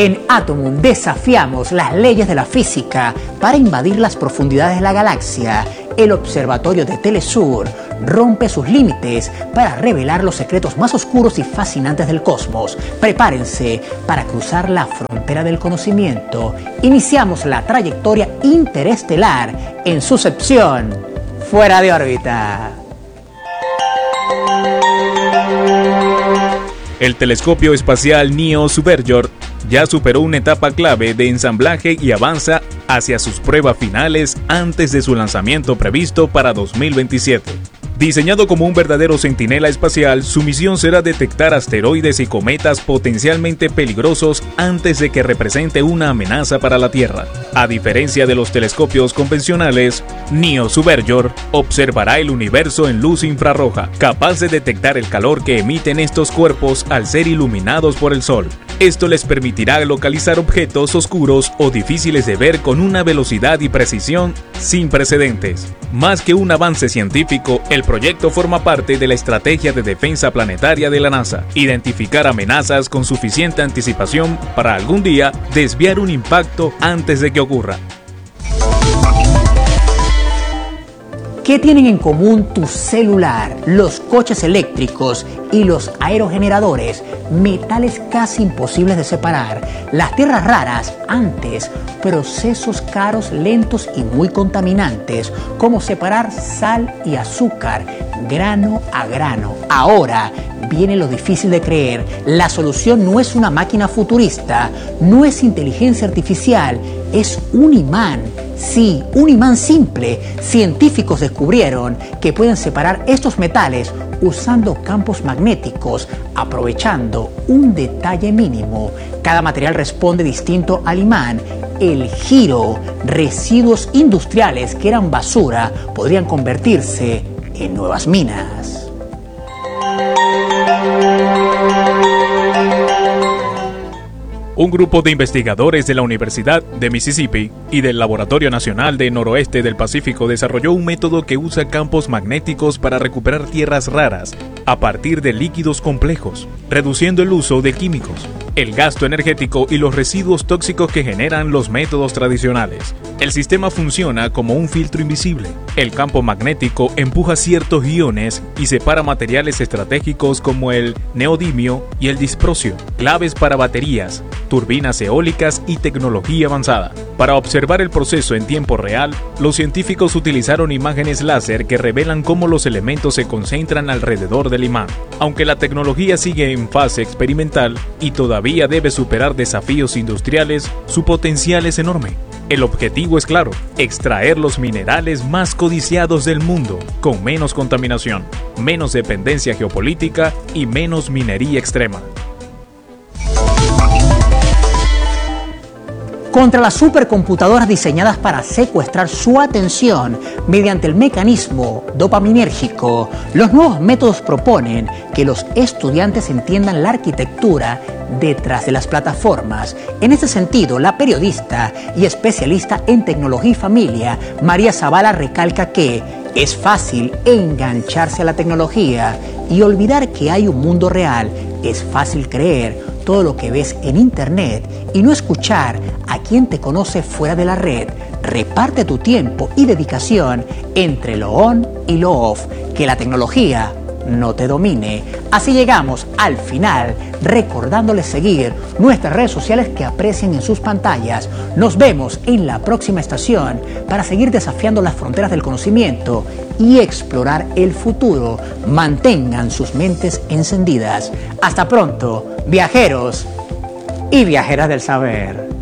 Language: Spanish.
En Atomum desafiamos las leyes de la física para invadir las profundidades de la galaxia. El observatorio de Telesur rompe sus límites para revelar los secretos más oscuros y fascinantes del cosmos. Prepárense para cruzar la frontera del conocimiento. Iniciamos la trayectoria interestelar en su sección Fuera de órbita. El telescopio espacial NEO Superior ya superó una etapa clave de ensamblaje y avanza hacia sus pruebas finales antes de su lanzamiento previsto para 2027. Diseñado como un verdadero centinela espacial, su misión será detectar asteroides y cometas potencialmente peligrosos antes de que represente una amenaza para la Tierra. A diferencia de los telescopios convencionales, NEO Superior observará el universo en luz infrarroja, capaz de detectar el calor que emiten estos cuerpos al ser iluminados por el Sol. Esto les permitirá localizar objetos oscuros o difíciles de ver con una velocidad y precisión sin precedentes. Más que un avance científico, el proyecto forma parte de la estrategia de defensa planetaria de la NASA: identificar amenazas con suficiente anticipación para algún día desviar un impacto antes de que ocurra. ¿Qué tienen en común tu celular, los coches eléctricos y los aerogeneradores? Metales casi imposibles de separar. Las tierras raras, antes, procesos caros, lentos y muy contaminantes, como separar sal y azúcar, grano a grano. Ahora viene lo difícil de creer. La solución no es una máquina futurista, no es inteligencia artificial, es un imán. Sí, un imán simple. Científicos descubrieron que pueden separar estos metales usando campos magnéticos, aprovechando un detalle mínimo. Cada material responde distinto al imán. El giro, residuos industriales que eran basura, podrían convertirse en nuevas minas. Un grupo de investigadores de la Universidad de Mississippi y del Laboratorio Nacional del Noroeste del Pacífico desarrolló un método que usa campos magnéticos para recuperar tierras raras a partir de líquidos complejos, reduciendo el uso de químicos, el gasto energético y los residuos tóxicos que generan los métodos tradicionales. El sistema funciona como un filtro invisible. El campo magnético empuja ciertos iones y separa materiales estratégicos como el neodimio y el disprosio, claves para baterías, turbinas eólicas y tecnología avanzada. Para observar el proceso en tiempo real, los científicos utilizaron imágenes láser que revelan cómo los elementos se concentran alrededor del imán. Aunque la tecnología sigue en fase experimental y todavía debe superar desafíos industriales, su potencial es enorme. El objetivo es claro: extraer los minerales más codiciados del mundo, con menos contaminación, menos dependencia geopolítica y menos minería extrema. Contra las supercomputadoras diseñadas para secuestrar su atención mediante el mecanismo dopaminérgico, los nuevos métodos proponen que los estudiantes entiendan la arquitectura detrás de las plataformas. En este sentido, la periodista y especialista en tecnología y familia, María Zavala, recalca que es fácil engancharse a la tecnología y olvidar que hay un mundo real. Es fácil creer todo lo que ves en internet y no escuchar a quien te conoce fuera de la red. Reparte tu tiempo y dedicación entre lo on y lo off. Que la tecnología no te domine. Así llegamos al final, recordándoles seguir nuestras redes sociales que aprecian en sus pantallas. Nos vemos en la próxima estación para seguir desafiando las fronteras del conocimiento y explorar el futuro. Mantengan sus mentes encendidas. Hasta pronto, viajeros y viajeras del saber.